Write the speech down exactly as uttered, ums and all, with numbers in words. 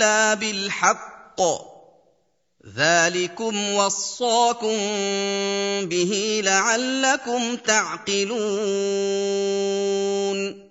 إِلَّا بِالْحَقِّ ۚ ذَٰلِكُمْ وَصَّاكُم بِهِ لَعَلَّكُمْ تَعْقِلُونَ